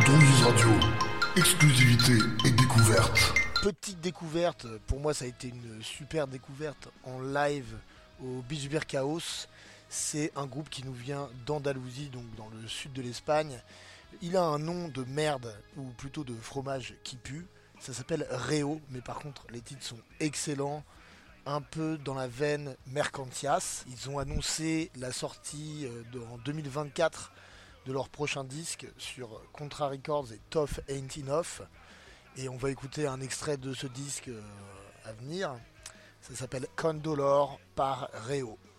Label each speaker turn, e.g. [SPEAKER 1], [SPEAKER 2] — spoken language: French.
[SPEAKER 1] Donguise Radio, exclusivité et découverte.
[SPEAKER 2] Petite découverte, pour moi ça a été une super découverte en live au Beach Beer Chaos. C'est un groupe qui nous vient d'Andalousie, donc dans le sud de l'Espagne. Il a un nom de merde, ou plutôt de fromage qui pue. Ça s'appelle Reo, mais par contre les titres sont excellents. Un peu dans la veine Mercantias. Ils ont annoncé la sortie en 2024 de leur prochain disque sur Contra Records et Tough Ain't Enough. Et on va écouter un extrait de ce disque à venir. Ça s'appelle Condolor par Reo.